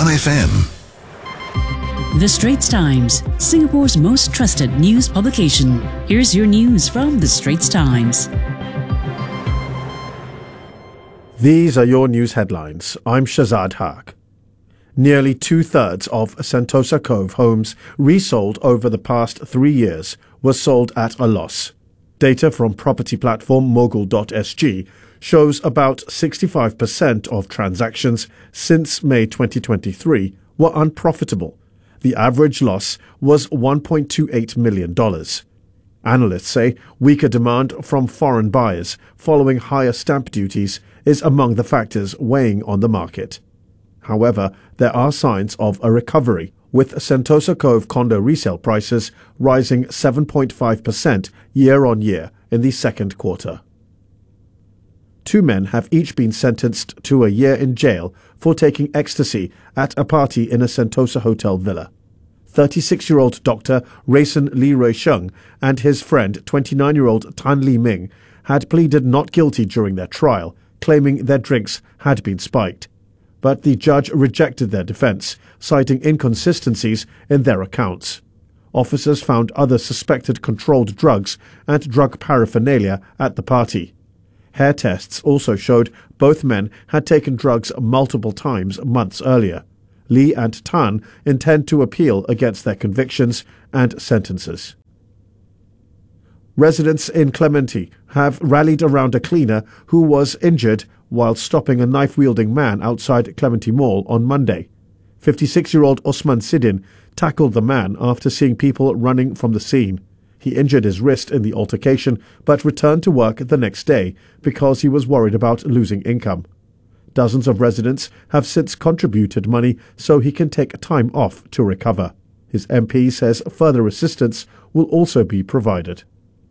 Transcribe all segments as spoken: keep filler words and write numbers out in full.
one F M. The Straits Times, Singapore's most trusted news publication. Here's your news from The Straits Times. These are your news headlines. I'm Shazad Haq. Nearly two-thirds of Sentosa Cove homes resold over the past three years were sold at a loss. Data from property platform mogul dot s g shows about sixty-five percent of transactions since May twenty twenty-three were unprofitable. The average loss was one point two eight million dollars. Analysts say weaker demand from foreign buyers following higher stamp duties is among the factors weighing on the market. However, there are signs of a recovery, with Sentosa Cove condo resale prices rising seven point five percent year-on-year in the second quarter. Two men have each been sentenced to a year in jail for taking ecstasy at a party in a Sentosa hotel villa. thirty-six-year-old Doctor Rayson Lee Rui Sheng and his friend twenty-nine-year-old Tan Li Ming had pleaded not guilty during their trial, claiming their drinks had been spiked. But the judge rejected their defense, citing inconsistencies in their accounts. Officers found other suspected controlled drugs and drug paraphernalia at the party. Hair tests also showed both men had taken drugs multiple times months earlier. Lee and Tan intend to appeal against their convictions and sentences. Residents in Clementi have rallied around a cleaner who was injured while stopping a knife-wielding man outside Clementi Mall on Monday. fifty-six-year-old Osman Sidin tackled the man after seeing people running from the scene. He injured his wrist in the altercation but returned to work the next day because he was worried about losing income. Dozens of residents have since contributed money so he can take time off to recover. His M P says further assistance will also be provided.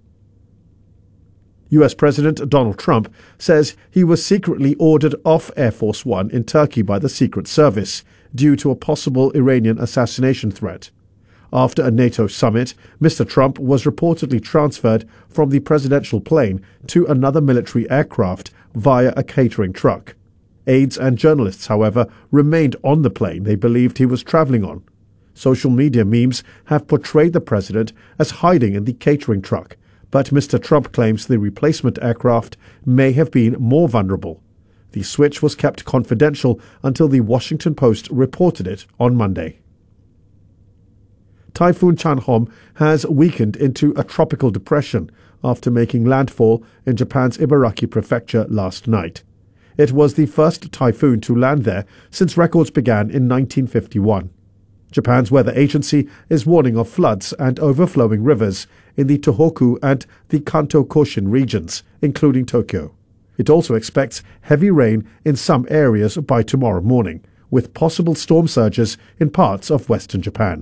U S President Donald Trump says he was secretly ordered off Air Force One in Turkey by the Secret Service due to a possible Iranian assassination threat. After a NATO summit, Mister Trump was reportedly transferred from the presidential plane to another military aircraft via a catering truck. Aides and journalists, however, remained on the plane they believed he was traveling on. Social media memes have portrayed the president as hiding in the catering truck, but Mister Trump claims the replacement aircraft may have been more vulnerable. The switch was kept confidential until the Washington Post reported it on Monday. Typhoon Chanhom has weakened into a tropical depression after making landfall in Japan's Ibaraki Prefecture last night. It was the first typhoon to land there since records began in nineteen fifty-one. Japan's weather agency is warning of floods and overflowing rivers in the Tohoku and the Kanto Koshin regions, including Tokyo. It also expects heavy rain in some areas by tomorrow morning, with possible storm surges in parts of western Japan.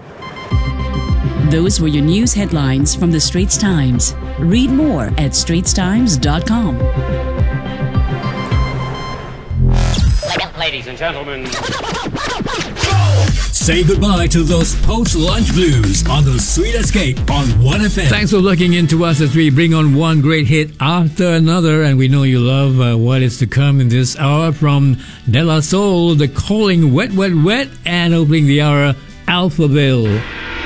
Those were your news headlines from The Straits Times. Read more at straits times dot com. Ladies and gentlemen, say goodbye to those post-lunch blues on the Sweet Escape on one F M. Thanks for looking into us as we bring on one great hit after another, and we know you love uh, what is to come in this hour from De La Soul, the calling Wet Wet Wet, and opening the hour, Alphaville.